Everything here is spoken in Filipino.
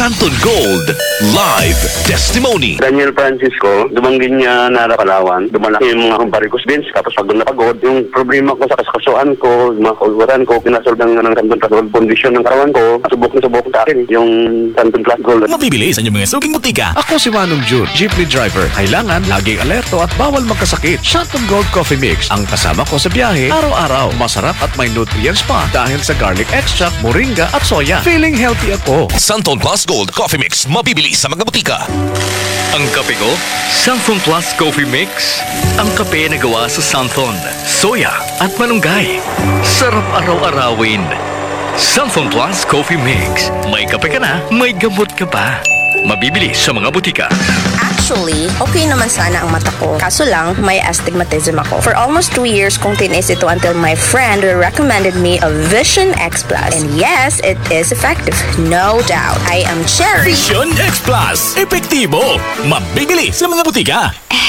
Santon Gold Live Testimony. Daniel Francisco, dumanggin niya na Palawan. Dumalaki yung mga varicose veins. Tapos pagod na pagod, yung problema ko sa kaskasuan ko, yung mga kauluran ko, pinasolve ng Santon Plus Gold condition ng katawan ko. Subok na subok sa akin yung Santon Plus Gold. Mabibili sa inyong mga suking butika. Ako si Manong June, jeepney driver. Kailangan laging alerto at bawal magkasakit. Santon Gold Coffee Mix ang kasama ko sa biyahe araw-araw. Masarap at may nutrients pa dahil sa garlic extract, moringa at soya. Feeling healthy ako. Santon Plus Gold Coffee Mix. Mabibili sa mga butika. Ang kape ko, Santon Plus Coffee Mix. Ang kape na gawa sa Santon, soya at malunggay. Sarap araw-arawin. Santon Plus Coffee Mix. May kape ka na, may gamot ka pa. Mabibili sa mga butika. Actually, okay naman sana ang mata ko. Kaso lang, may astigmatism ako. For almost 2 years kong tinis ito until my friend recommended me a Vision X Plus. And yes, it is effective. No doubt. I am Cherry. Vision X Plus. Epektibo. Mabibili sa mga butika.